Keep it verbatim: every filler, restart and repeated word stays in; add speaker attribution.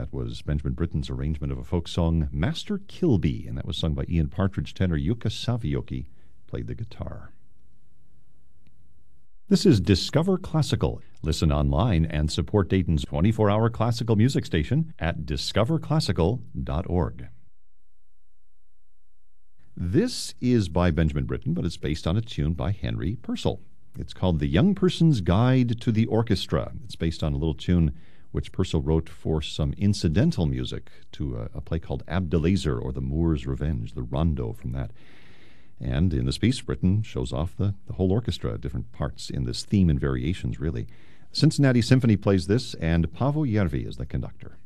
Speaker 1: That was Benjamin Britten's arrangement of a folk song, Master Kilby, and that was sung by Ian Partridge. Tenor Jukka Savioki played the guitar. This is Discover Classical. Listen online and support Dayton's twenty-four hour classical music station at discover classical dot org. This is by Benjamin Britten, but it's based on a tune by Henry Purcell. It's called The Young Person's Guide to the Orchestra. It's based on a little tune which Purcell wrote for some incidental music to a, a play called Abdelazer, or The Moor's Revenge, the rondo from that. And in this piece, Britten shows off the, the whole orchestra, different parts in this theme and variations, really. Cincinnati Symphony plays this, and Paavo Järvi is the conductor.